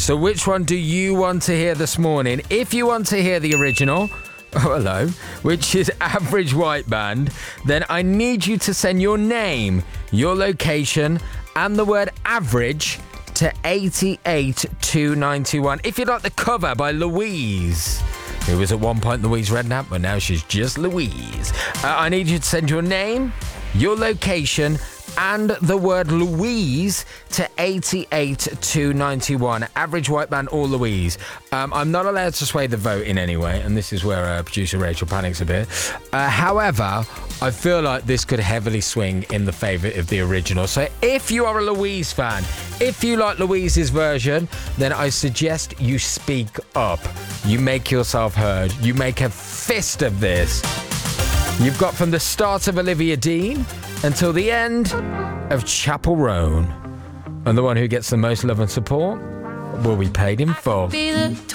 So which one do you want to hear this morning? If you want to hear the original, oh hello, which is Average White Band, then I need you to send your name, your location, and the word average to 88291. If you'd like the cover by Louise, who was at one point Louise Redknapp, but now she's just Louise. I need you to send your name, your location, and the word Louise to 88291. Average White Band or Louise. I'm not allowed to sway the vote in any way, and this is where producer Rachel panics a bit. However, I feel like this could heavily swing in the favour of the original. So if you are a Louise fan, if you like Louise's version, then I suggest you speak up. You make yourself heard. You make a fist of this. You've got from the start of Olivia Dean until the end of Chapel Roan. And the one who gets the most love and support will be paid in full.